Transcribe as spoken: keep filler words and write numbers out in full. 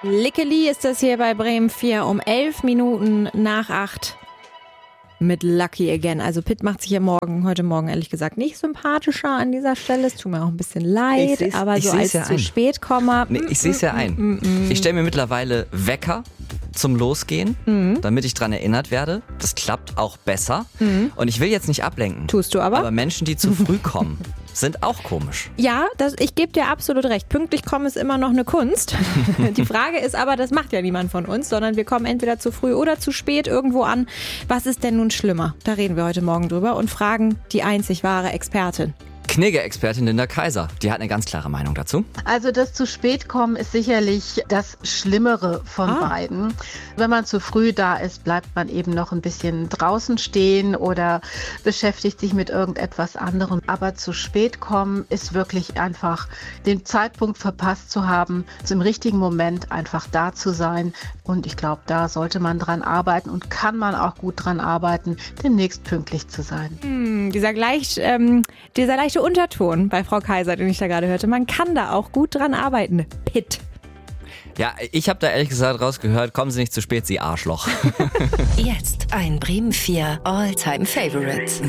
Lickeli ist das hier bei Bremen vier um elf Minuten nach acht mit Lucky Again. Also Pitt macht sich ja morgen, heute Morgen ehrlich gesagt nicht sympathischer an dieser Stelle. Es tut mir auch ein bisschen leid, aber so als ja zu spät komme. Nee, ich sehe es ja ein. Mm, mm, mm. Ich stelle mir mittlerweile Wecker zum Losgehen, mhm. damit ich dran erinnert werde. Das klappt auch besser. Mhm. Und ich will jetzt nicht ablenken. Tust du aber? Aber Menschen, die zu früh kommen, sind auch komisch. Ja, das, ich gebe dir absolut recht. Pünktlich kommen ist immer noch eine Kunst. Die Frage ist aber, das macht ja niemand von uns, sondern wir kommen entweder zu früh oder zu spät irgendwo an. Was ist denn nun schlimmer? Da reden wir heute Morgen drüber und fragen die einzig wahre Expertin. Knigge-Expertin Linda Kaiser, die hat eine ganz klare Meinung dazu. Also das zu spät kommen ist sicherlich das Schlimmere von ah. beiden. Wenn man zu früh da ist, bleibt man eben noch ein bisschen draußen stehen oder beschäftigt sich mit irgendetwas anderem. Aber zu spät kommen ist wirklich einfach den Zeitpunkt verpasst zu haben, im richtigen Moment einfach da zu sein. Und ich glaube, da sollte man dran arbeiten und kann man auch gut dran arbeiten, demnächst pünktlich zu sein. Hm, dieser, gleich, ähm, dieser leichte Unterton bei Frau Kaiser, den ich da gerade hörte, man kann da auch gut dran arbeiten. Pitt. Ja, ich habe da ehrlich gesagt rausgehört, kommen Sie nicht zu spät, Sie Arschloch. Jetzt ein Bremen vier All-Time Favorites.